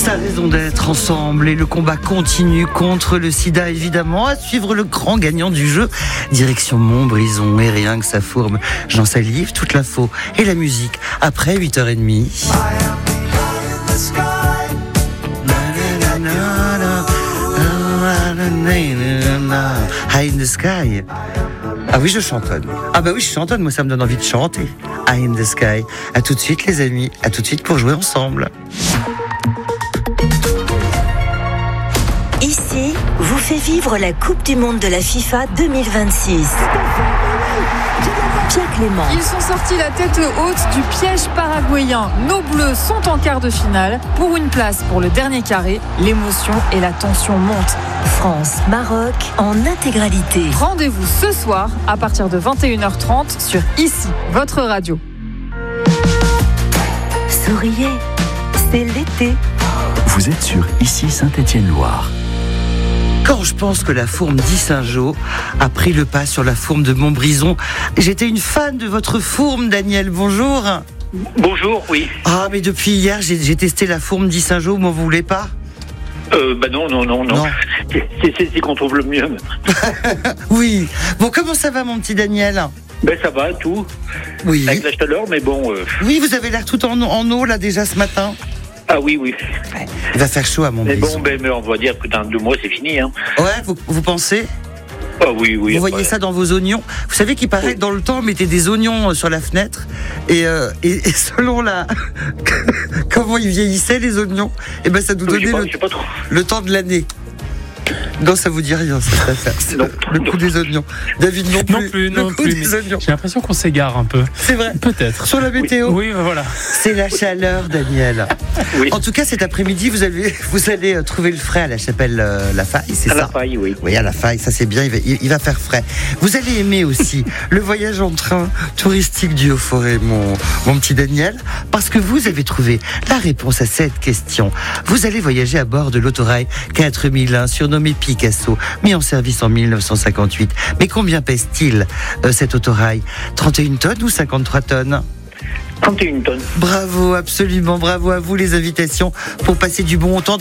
Sa raison d'être ensemble et le combat continue contre le sida, évidemment. À suivre le grand gagnant du jeu, direction Montbrison. Et rien que ça fourbe, j'en salive. Toute l'info et la musique après 8h30. High in the sky. Ah oui, je chantonne. Ah bah oui, je chantonne, moi ça me donne envie de chanter. High in the sky. À tout de suite les amis, à tout de suite pour jouer ensemble. Ici, vous fait vivre la Coupe du Monde de la FIFA 2026. Pierre Clément. Ils sont sortis la tête haute du piège paraguayen. Nos Bleus sont en quart de finale. Pour une place pour le dernier carré, l'émotion et la tension montent. France-Maroc en intégralité. Rendez-vous ce soir à partir de 21h30 sur Ici, votre radio. Souriez, c'est l'été. Vous êtes sur Ici Saint-Étienne-Loire. Quand je pense que la fourme d'Issingeaux a pris le pas sur la fourme de Montbrison, j'étais une fan de votre fourme, Daniel. Bonjour. Bonjour, oui. Ah, mais depuis hier, j'ai testé la fourme d'Issingeaux. M'en voulez pas ? Non. C'est qu'on trouve le mieux. Oui. Bon, comment ça va, mon petit Daniel ? Ben ça va, tout. Oui. Avec la chaleur, mais bon. Oui, vous avez l'air tout en eau, là, déjà, ce matin. Ah oui. Il va faire chaud à Montbrison. Mais on va dire que dans 2 mois, c'est fini. Hein. Ouais, vous pensez ? Ah oui. Vous voyez ça dans vos oignons ? Vous savez qu'il paraît que dans le temps, on mettait des oignons sur la fenêtre et selon comment ils vieillissaient, les oignons, et ben ça nous donnait le temps de l'année. Non, ça vous dit rien, cette affaire. C'est le coup des oignons. David non plus. Non plus. J'ai l'impression qu'on s'égare un peu. C'est vrai. Peut-être. Sur la météo. Oui, voilà. C'est la chaleur, Daniel. Oui. En tout cas, cet après-midi, vous allez trouver le frais à la chapelle La Faille, c'est ça ? À La Faille, oui. Oui, à La Faille, ça c'est bien. Il va faire frais. Vous allez aimer aussi le voyage en train touristique du Haut-Forêt, mon petit Daniel, parce que vous avez trouvé la réponse à cette question. Vous allez voyager à bord de l'autorail 4001, surnommé Picasso, mis en service en 1958. Mais combien pèse-t-il cet autorail ? 31 tonnes ou 53 tonnes ? 31 tonnes. Bravo, absolument, bravo à vous. Les invitations pour passer du bon temps